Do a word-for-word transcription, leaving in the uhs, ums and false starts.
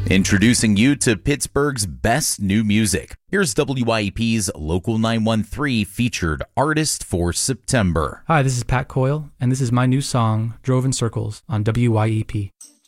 Introducing you to Pittsburgh's best new music. Here's W Y E P's Local nine one three featured artist for September. Hi, this is Pat Coyle, and this is my new song, Drove in Circles, on W Y E P.